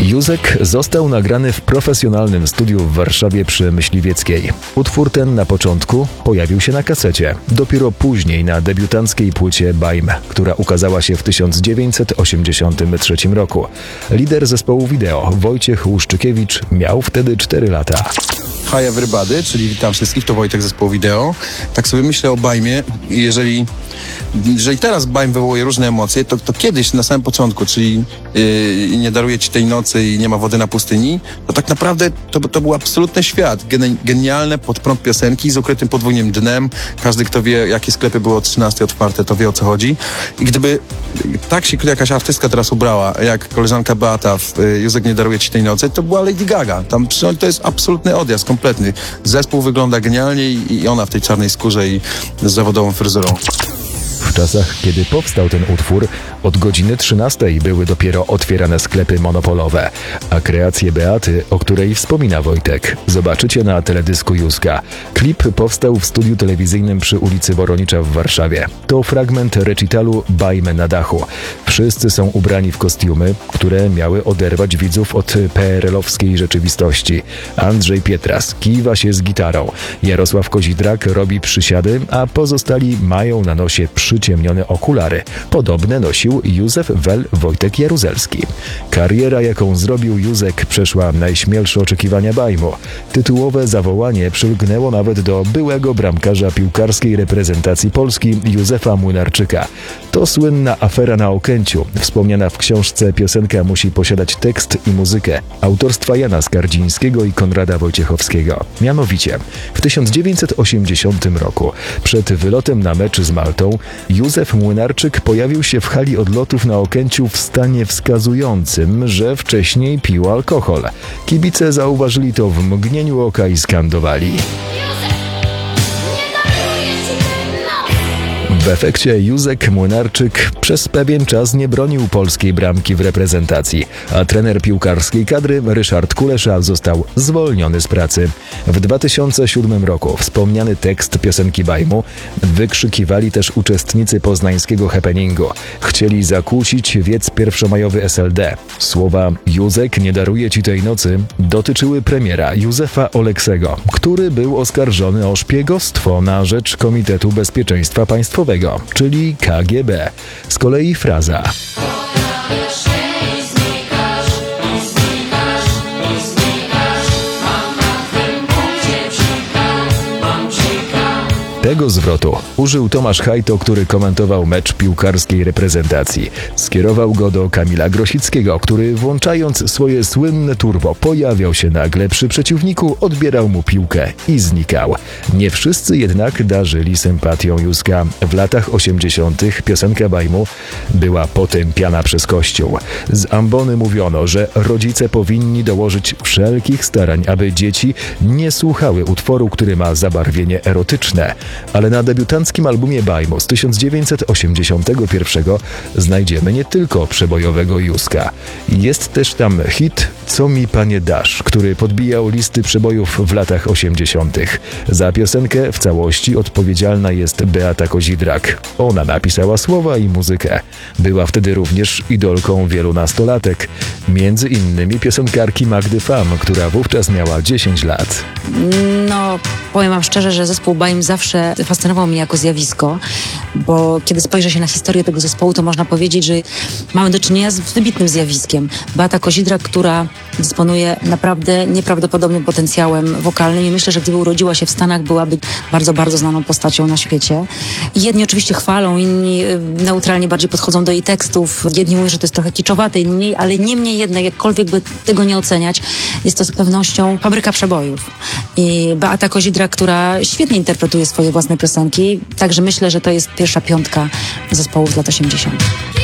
Józek został nagrany w profesjonalnym studiu w Warszawie przy Myśliwieckiej. Utwór ten na początku pojawił się na kasecie, dopiero później na debiutanckiej płycie Bajm, która ukazała się w 1983 roku. Lider zespołu wideo, Wojciech Łuszczykiewicz, miał wtedy 4 lata. Hi everybody, czyli witam wszystkich, to Wojtek, zespołu wideo. Tak sobie myślę o Bajmie i jeżeli teraz Bajm wywołuje różne emocje, to kiedyś na samym początku, czyli nie daruję ci tej nocy i nie ma wody na pustyni, to tak naprawdę to był absolutny świat. Genialne pod prąd piosenki z ukrytym podwójnym dnem. Każdy, kto wie, jakie sklepy były o 13 otwarte, to wie, o co chodzi. I gdyby tak się jakaś artystka teraz ubrała, jak koleżanka Beata w Józek, nie daruje ci tej nocy, to była Lady Gaga. Tam to jest absolutny odjazd, kompletny. Zespół wygląda genialnie i ona w tej czarnej skórze i z zawodową fryzurą. W czasach, kiedy powstał ten utwór, od godziny 13 były dopiero otwierane sklepy monopolowe, a kreację Beaty, o której wspomina Wojtek, zobaczycie na teledysku Józka. Klip powstał w studiu telewizyjnym przy ulicy Woronicza w Warszawie. To fragment recitalu Bajmy na dachu. Wszyscy są ubrani w kostiumy, które miały oderwać widzów od PRL-owskiej rzeczywistości. Andrzej Pietras kiwa się z gitarą, Jarosław Kozidrak robi przysiady, a pozostali mają na nosie przyciemnione okulary. Podobne nosił Józef Wojtek Jaruzelski. Kariera, jaką zrobił Józek, przeszła najśmielsze oczekiwania Bajmu. Tytułowe zawołanie przylgnęło nawet do byłego bramkarza piłkarskiej reprezentacji Polski Józefa Młynarczyka. To słynna afera na Okęciu. Wspomniana w książce piosenka musi posiadać tekst i muzykę autorstwa Jana Skardzińskiego i Konrada Wojciechowskiego. Mianowicie, w 1980 roku, przed wylotem na mecz z Maltą, Józef Młynarczyk pojawił się w hali odlotów na Okęciu w stanie wskazującym, że wcześniej pił alkohol. Kibice zauważyli to w mgnieniu oka i skandowali. W efekcie Józek Młynarczyk przez pewien czas nie bronił polskiej bramki w reprezentacji, a trener piłkarskiej kadry Ryszard Kulesza został zwolniony z pracy. W 2007 roku wspomniany tekst piosenki Bajmu wykrzykiwali też uczestnicy poznańskiego happeningu. Chcieli zakłócić wiec pierwszomajowy SLD. Słowa „Józek, nie daruje ci tej nocy” dotyczyły premiera Józefa Oleksego, który był oskarżony o szpiegostwo na rzecz Komitetu Bezpieczeństwa Państwowego, czyli KGB. Z kolei fraza tego zwrotu użył Tomasz Hajto, który komentował mecz piłkarskiej reprezentacji. Skierował go do Kamila Grosickiego, który włączając swoje słynne turbo pojawiał się nagle przy przeciwniku, odbierał mu piłkę i znikał. Nie wszyscy jednak darzyli sympatią Józka. W latach 80. piosenka Bajmu była potępiana przez Kościół. Z ambony mówiono, że rodzice powinni dołożyć wszelkich starań, aby dzieci nie słuchały utworu, który ma zabarwienie erotyczne. Ale na debiutanckim albumie Bajmu z 1981 znajdziemy nie tylko przebojowego Józka. Jest też tam hit „Co mi panie dasz”, który podbijał listy przebojów w latach 80. Za piosenkę w całości odpowiedzialna jest Beata Kozidrak. Ona napisała słowa i muzykę. Była wtedy również idolką wielu nastolatek, między innymi piosenkarki Magdy Fam, która wówczas miała 10 lat. No, powiem wam szczerze, że zespół Bajm zawsze fascynował mnie jako zjawisko, bo kiedy spojrzy się na historię tego zespołu, to można powiedzieć, że mamy do czynienia z wybitnym zjawiskiem. Beata Kozidrak, która dysponuje naprawdę nieprawdopodobnym potencjałem wokalnym i myślę, że gdyby urodziła się w Stanach, byłaby bardzo, bardzo znaną postacią na świecie. Jedni oczywiście chwalą, inni neutralnie bardziej podchodzą do jej tekstów. Jedni mówią, że to jest trochę kiczowate, inni, ale niemniej jednak, jakkolwiek by tego nie oceniać, jest to z pewnością fabryka przebojów. I Beata Kozidrak, która świetnie interpretuje swoje własne piosenki, także myślę, że to jest pierwsza piątka zespołów z lat 80.